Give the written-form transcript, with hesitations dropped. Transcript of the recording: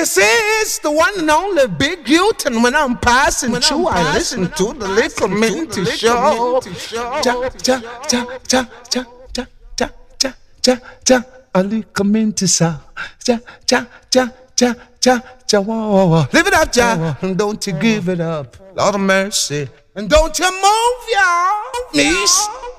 This is the one and only Big Youth, and when I'm passing through, I listen to the Little Minty Show. Cha cha cha cha cha cha cha cha cha cha. A Little Minty Show. Cha cha cha cha cha cha. Whoa. Live it up, Jah, and don't you give it up. Lord of mercy, and don't you move, y'all. Niece.